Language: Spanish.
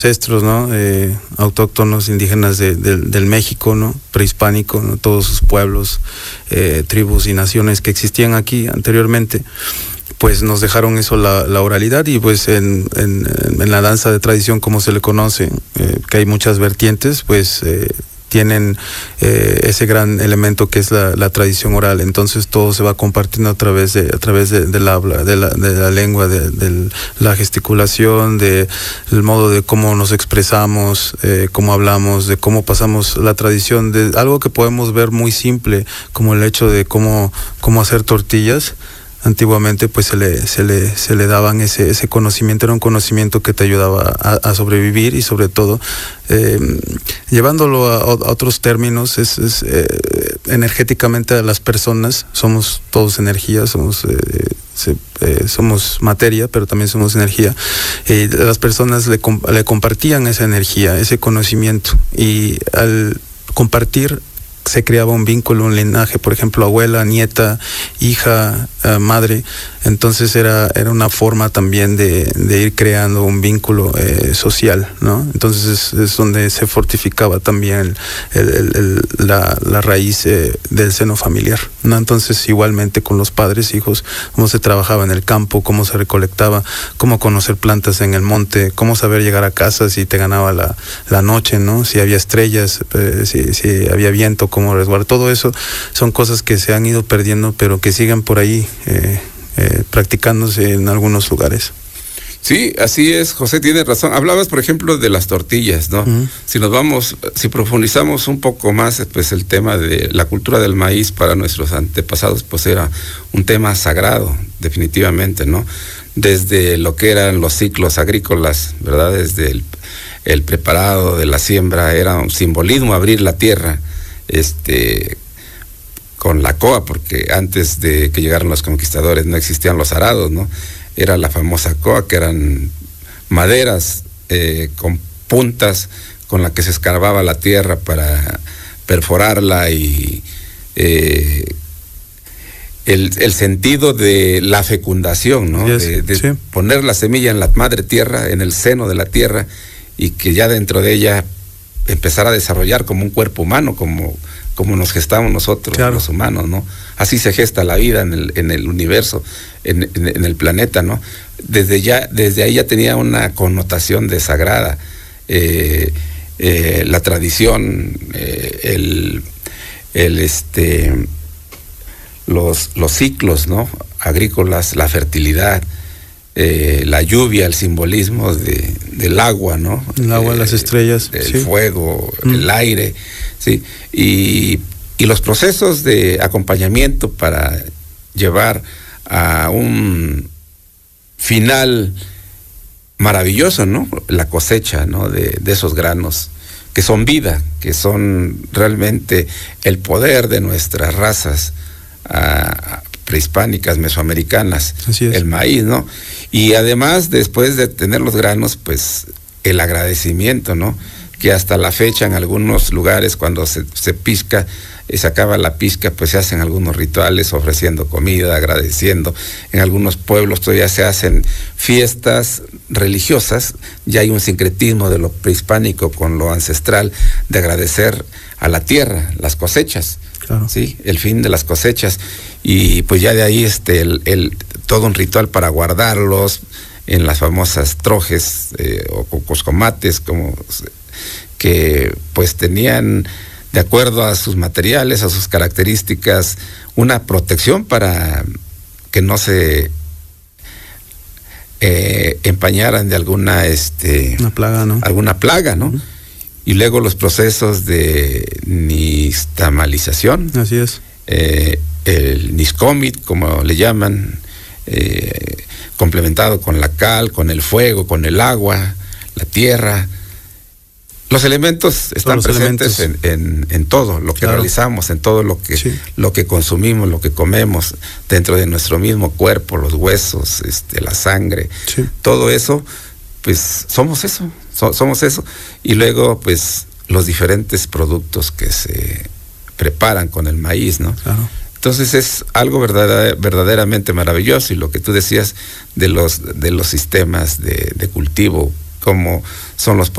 ancestros, ¿no? Autóctonos, indígenas del México, ¿no? Prehispánico, ¿no? Todos sus pueblos, tribus y naciones que existían aquí anteriormente, pues nos dejaron eso, la oralidad, y pues en la danza de tradición, como se le conoce, que hay muchas vertientes, pues tienen ese gran elemento que es la tradición oral. Entonces todo se va compartiendo a través del habla, de la lengua, de la gesticulación, del modo de cómo nos expresamos, cómo hablamos, de cómo pasamos la tradición, de algo que podemos ver muy simple, como el hecho de cómo hacer tortillas. Antiguamente pues se le daban ese conocimiento, era un conocimiento que te ayudaba a sobrevivir, y sobre todo llevándolo a otros términos, es energéticamente a las personas, somos todos energía, somos materia, pero también somos energía, y las personas le compartían esa energía, ese conocimiento, y al compartir se creaba un vínculo, un linaje, por ejemplo, abuela, nieta, hija, madre. Entonces era una forma también de ir creando un vínculo social, ¿no? Entonces es donde se fortificaba también la raíz del seno familiar, ¿no? Entonces igualmente con los padres, hijos, cómo se trabajaba en el campo, cómo se recolectaba, cómo conocer plantas en el monte, cómo saber llegar a casa si te ganaba la noche, ¿no? Si había estrellas, si había viento, cómo resguardar. Todo eso son cosas que se han ido perdiendo, pero que siguen por ahí practicándose en algunos lugares. Sí, así es, José, tiene razón. Hablabas, por ejemplo, de las tortillas, ¿no? Uh-huh. Si profundizamos un poco más, pues el tema de la cultura del maíz para nuestros antepasados, pues era un tema sagrado, definitivamente, ¿no? Desde lo que eran los ciclos agrícolas, ¿verdad? Desde el preparado de la siembra, era un simbolismo abrir la tierra, con la coa, porque antes de que llegaran los conquistadores no existían los arados, ¿no? Era la famosa coa, que eran maderas con puntas con la que se escarbaba la tierra para perforarla, y el sentido de la fecundación, ¿no? Yes, de sí. Poner la semilla en la madre tierra, en el seno de la tierra, y que ya dentro de ella empezar a desarrollar como un cuerpo humano, como nos gestamos nosotros, claro, los humanos, ¿no? Así se gesta la vida en el universo, en el planeta, ¿no? Desde ahí ya tenía una connotación de sagrada, la tradición, los ciclos, ¿no? Agrícolas, la fertilidad, la lluvia, el simbolismo del agua, ¿no? El agua, las estrellas, el sí, fuego, el aire, sí, y los procesos de acompañamiento para llevar a un final maravilloso, ¿no? La cosecha, ¿no? de esos granos que son vida, que son realmente el poder de nuestras razas prehispánicas, mesoamericanas. Así es. El maíz, ¿no? Y además, después de tener los granos, pues el agradecimiento, ¿no? Que hasta la fecha en algunos lugares, cuando se pisca, se acaba la pisca, pues se hacen algunos rituales ofreciendo comida, agradeciendo. En algunos pueblos todavía se hacen fiestas religiosas, ya hay un sincretismo de lo prehispánico con lo ancestral, de agradecer a la tierra, las cosechas. Claro. Sí, el fin de las cosechas, y pues ya de ahí todo un ritual para guardarlos en las famosas trojes o coscomates, que pues tenían, de acuerdo a sus materiales, a sus características, una protección para que no se empañaran de alguna plaga, ¿no? Alguna plaga, ¿no? Uh-huh. Y luego los procesos de nixtamalización. Así es. El niscomit, como le llaman, complementado con la cal, con el fuego, con el agua, la tierra. Los elementos están presentes en todo lo que, claro, realizamos, en todo lo que, sí, lo que consumimos, lo que comemos, dentro de nuestro mismo cuerpo, los huesos, la sangre, sí, todo eso, pues somos eso. Somos eso, y luego pues los diferentes productos que se preparan con el maíz, ¿no? Claro. Entonces es algo verdaderamente maravilloso, y lo que tú decías de los sistemas de cultivo, cómo son los